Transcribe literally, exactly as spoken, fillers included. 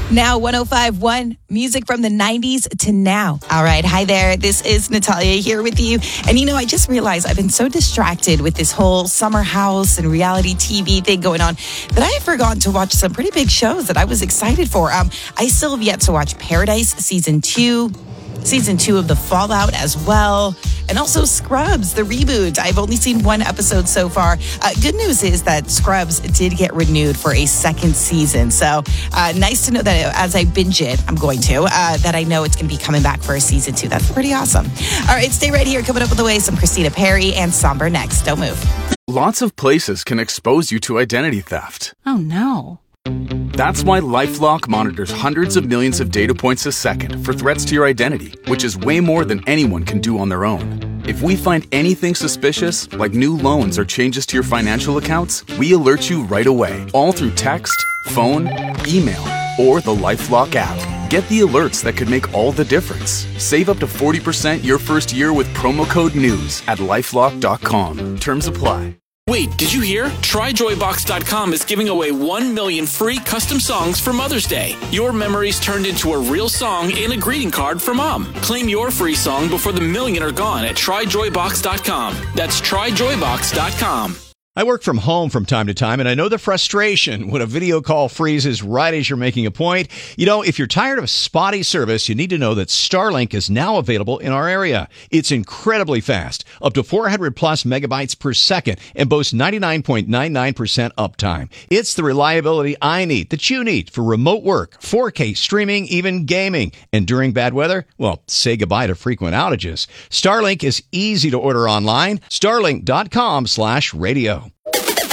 Now, one oh five point one, music from the nineties to now. All right. Hi there. This is Natalia here with you. And, you know, I just realized I've been so distracted with this whole summer house and reality T V thing going on that I have forgotten to watch some pretty big shows that I was excited for. Um, I still have yet to watch Paradise Season two, Season two of The Fallout as well, and also Scrubs, the reboot. I've only seen one episode so far. Uh, good news is that Scrubs did get renewed for a second season. So uh, nice to know that as I binge it, I'm going to, uh, that I know it's going to be coming back for a season two. That's pretty awesome. All right, stay right here. Coming up with the way, some Christina Perri and Somber next. Don't move. Lots of places can expose you to identity theft. Oh, no. That's why LifeLock monitors hundreds of millions of data points a second for threats to your identity, which is way more than anyone can do on their own. If we find anything suspicious, like new loans or changes to your financial accounts, we alert you right away, all through text, phone, email, or the LifeLock app. Get the alerts that could make all the difference. Save up to forty percent your first year with promo code NEWS at lifelock dot com. Terms apply. Wait, did you hear? Try Joy Box dot com is giving away one million free custom songs for Mother's Day. Your memories turned into a real song and a greeting card for Mom. Claim your free song before the million are gone at Try Joy Box dot com. That's Try Joy Box dot com. I work from home from time to time, and I know the frustration when a video call freezes right as you're making a point. You know, if you're tired of spotty service, you need to know that Starlink is now available in our area. It's incredibly fast, up to four hundred plus megabytes per second, and boasts ninety-nine point nine nine percent uptime. It's the reliability I need, that you need, for remote work, four K streaming, even gaming. And during bad weather, well, say goodbye to frequent outages. Starlink is easy to order online. Starlink dot com slash radio.